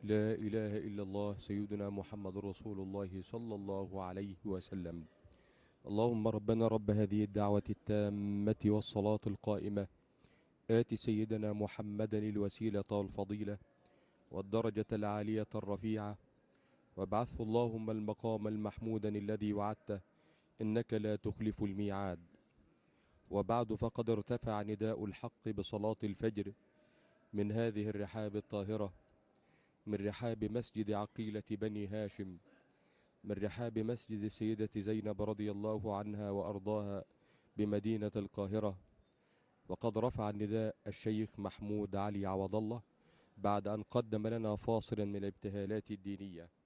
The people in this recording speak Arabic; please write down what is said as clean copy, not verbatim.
لا إله إلا الله سيدنا محمد رسول الله صلى الله عليه وسلم. اللهم ربنا رب هذه الدعوة التامة والصلاة القائمة، آت سيدنا محمدا الوسيلة والفضيلة والدرجة العالية الرفيعة، وابعثه اللهم المقام المحمودا الذي وعدته، إنك لا تخلف الميعاد. وبعد، فقد ارتفع نداء الحق بصلاة الفجر من هذه الرحاب الطاهرة، من رحاب مسجد عقيلة بني هاشم، من رحاب مسجد السيدة زينب رضي الله عنها وأرضاها بمدينة القاهرة. وقد رفع النداء الشيخ محمود علي عوض الله بعد أن قدم لنا فاصلا من الابتهالات الدينية.